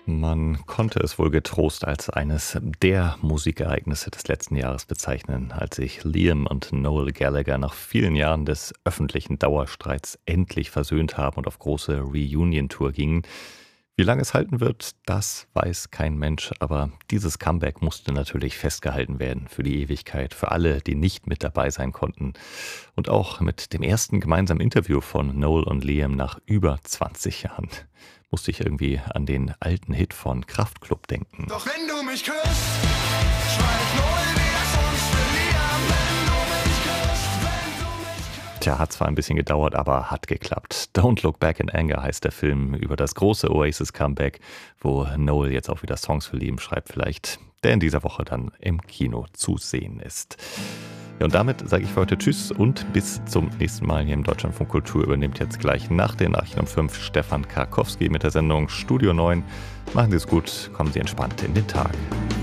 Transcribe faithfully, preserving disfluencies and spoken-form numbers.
Man konnte es wohl getrost als eines der Musikereignisse des letzten Jahres bezeichnen, als sich Liam und Noel Gallagher nach vielen Jahren des öffentlichen Dauerstreits endlich versöhnt haben und auf große Reunion-Tour gingen. Wie lange es halten wird, das weiß kein Mensch, aber dieses Comeback musste natürlich festgehalten werden für die Ewigkeit, für alle, die nicht mit dabei sein konnten. Und auch mit dem ersten gemeinsamen Interview von Noel und Liam nach über zwanzig Jahren musste ich irgendwie an den alten Hit von Kraftklub denken. Doch wenn du mich küsst, schweig null wie das uns verlieren. Wenn du mich küsst, wenn du mich küsst. Tja, hat zwar ein bisschen gedauert, aber hat geklappt. Don't Look Back in Anger heißt der Film über das große Oasis-Comeback, wo Noel jetzt auch wieder Songs für Liam schreibt vielleicht, der in dieser Woche dann im Kino zu sehen ist. Ja, und damit sage ich für heute Tschüss und bis zum nächsten Mal hier im Deutschlandfunk Kultur. Übernimmt jetzt gleich nach den Nachrichten um fünf Stefan Karkowski mit der Sendung Studio neun. Machen Sie es gut, kommen Sie entspannt in den Tag.